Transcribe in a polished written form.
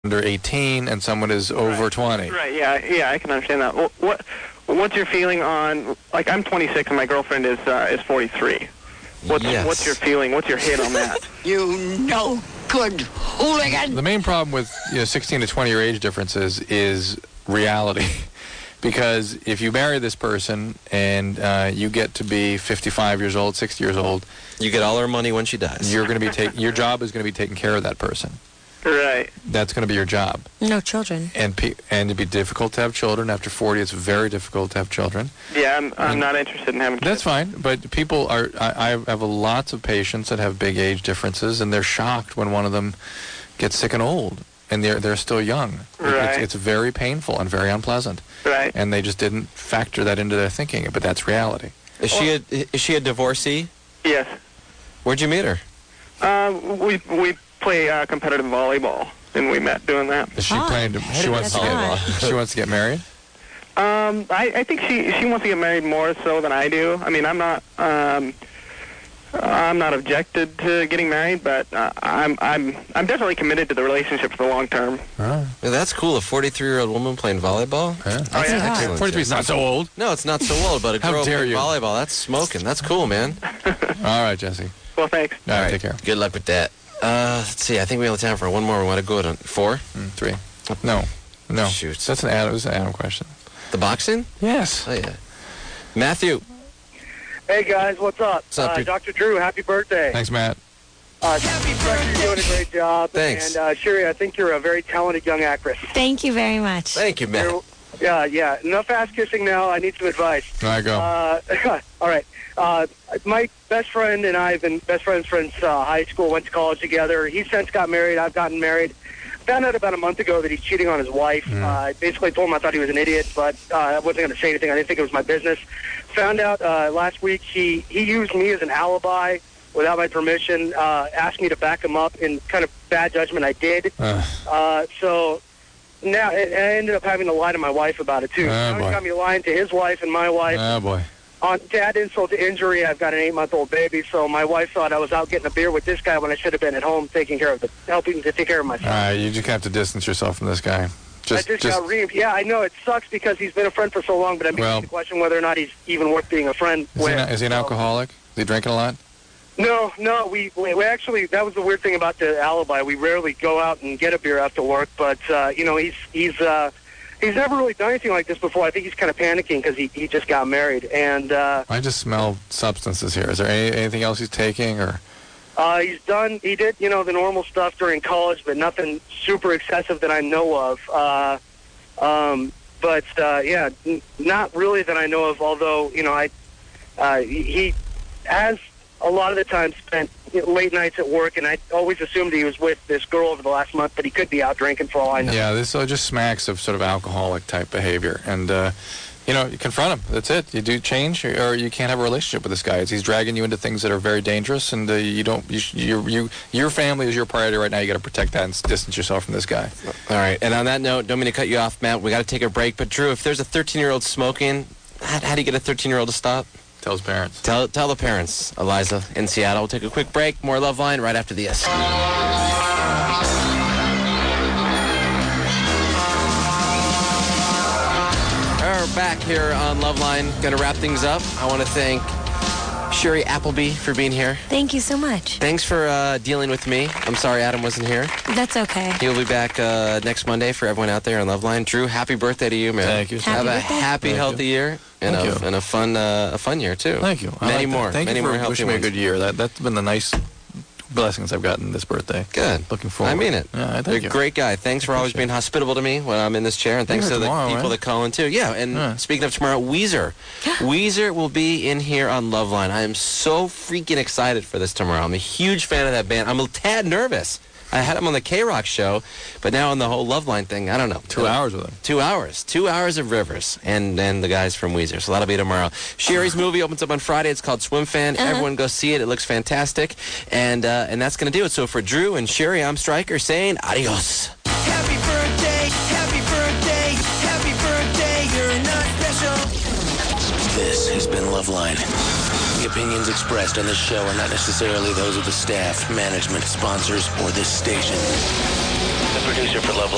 under 18 and someone is over 20. Right, yeah, I can understand that. What's your feeling on, like, I'm 26 and my girlfriend is 43. What's your feeling? What's your hit on that? You no good hooligan. The main problem with 16 to 20-year age differences is reality. Because if you marry this person and you get to be 55 years old, 60 years old, you get all her money when she dies. You're going to be your job is going to be taking care of that person. Right. That's going to be your job. No children. And it'd be difficult to have children. After 40, it's very difficult to have children. Yeah, I'm not interested in having kids. That's fine, but people are. I have lots of patients that have big age differences, and they're shocked when one of them gets sick and old, and they're still young. Right. It's very painful and very unpleasant. Right. And they just didn't factor that into their thinking, but that's reality. Is she a divorcee? Yes. Where'd you meet her? We play competitive volleyball, and we met doing that. Is she planning to? She wants to get married. I think she wants to get married more so than I do. I mean, I'm not objected to getting married, but I'm definitely committed to the relationship for the long term. Oh. Yeah, that's cool. A 43-year-old woman playing volleyball. Yeah. That's excellent. 43 is not so old. No, it's not so old, but a girl playing volleyball, that's smoking. That's cool, man. All right, Jesse. Well, thanks. All right, take care. Good luck with that. Let's see. I think we have time for one more. We want to go to 4? 3. No. Shoot. That's an Adam question. The boxing? Yes. Oh, yeah. Matthew. Hey, guys. What's up? What's up, Dr. Drew, happy birthday. Thanks, Matt. You're doing a great job. Thanks. And, Sherry, I think you're a very talented young actress. Thank you very much. Thank you, Matt. Yeah. Enough ass-kissing now. I need some advice. All right, go. All right. My best friend and I have been best friends since high school, went to college together. He since got married. I've gotten married. Found out about a month ago that he's cheating on his wife. I basically told him I thought he was an idiot, but I wasn't going to say anything. I didn't think it was my business. Found out last week he used me as an alibi without my permission, asked me to back him up in kind of bad judgment. I did. So now I ended up having to lie to my wife about it, too. Now he got me lying to his wife and my wife. Oh, boy. To add insult to injury, I've got an 8-month-old baby, so my wife thought I was out getting a beer with this guy when I should have been at home helping to take care of myself. All right, you just have to distance yourself from this guy. I just got reamed. Yeah, I know. It sucks because he's been a friend for so long, but I'm beginning to question whether or not he's even worth being a friend with. Is he an alcoholic? Is he drinking a lot? No. We actually, that was the weird thing about the alibi. We rarely go out and get a beer after work, but, he's never really done anything like this before. I think he's kind of panicking because he just got married. And I just smell substances here. Is there anything else he's taking? Or he did, the normal stuff during college, but nothing super excessive that I know of. Not really that I know of, although, he has a lot of the time spent late nights at work, and I always assumed he was with this girl over the last month, but he could be out drinking for all I know. Yeah, this just smacks of sort of alcoholic-type behavior. And, you confront him. That's it. You do change, or you can't have a relationship with this guy. He's dragging you into things that are very dangerous, and your family is your priority right now. You got to protect that and distance yourself from this guy. All right. And on that note, don't mean to cut you off, Matt. We got to take a break. But, Drew, if there's a 13-year-old smoking, how do you get a 13-year-old to stop? Tell his parents. Tell the parents, Eliza, in Seattle. We'll take a quick break. More Loveline right after this. We're back here on Loveline. Going to wrap things up. I want to thank Sherry Appleby for being here. Thank you so much. Thanks for dealing with me. I'm sorry Adam wasn't here. That's okay. He'll be back next Monday for everyone out there on Loveline. Drew, happy birthday to you, man. Thank you. Have a happy, healthy year. And a fun year, too. Thank you. Many more. Thank you for wishing me a good year. That's been the nice blessings I've gotten this birthday. Good. Looking forward. I mean it. Yeah, You're a great guy. Thanks for always being hospitable to me when I'm in this chair, and thanks to the people that call in, too. Yeah, and speaking of tomorrow, Weezer. Weezer will be in here on Loveline. I am so freaking excited for this tomorrow. I'm a huge fan of that band. I'm a tad nervous. I had him on the K-Rock show, but now on the whole Loveline thing, I don't know. 2 hours with him. 2 hours. 2 hours of Rivers and the guys from Weezer. So that'll be tomorrow. Sherry's movie opens up on Friday. It's called Swim Fan. Everyone go see it. It looks fantastic. And that's going to do it. So for Drew and Sherry, I'm Stryker saying adios. Happy birthday, happy birthday, happy birthday. You're not special. This has been Loveline. The opinions expressed on this show are not necessarily those of the staff, management, sponsors, or this station. The producer for Loveline